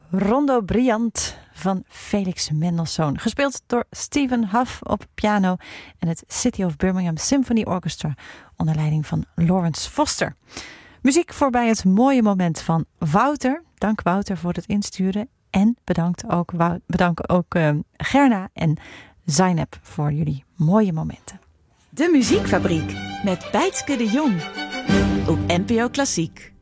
Rondo Brillant van Felix Mendelssohn. Gespeeld door Stephen Huff op piano en het City of Birmingham Symphony Orchestra onder leiding van Lawrence Foster. Muziek voorbij het mooie moment van Wouter. Dank Wouter voor het insturen. En bedank ook Gerna en Zainab voor jullie mooie momenten. De Muziekfabriek met Bijtske de Jong op NPO Klassiek.